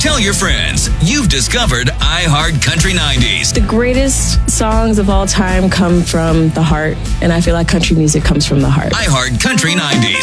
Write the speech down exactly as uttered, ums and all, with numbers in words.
Tell your friends you've discovered iHeart Country nineties. The greatest songs of all time come from the heart, and I feel like country music comes from the heart. iHeart Country nineties.